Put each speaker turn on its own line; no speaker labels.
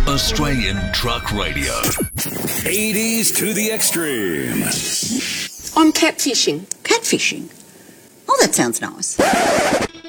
Australian Truck Radio.
80s to the extreme.
I'm catfishing.
Catfishing? Oh, that sounds nice.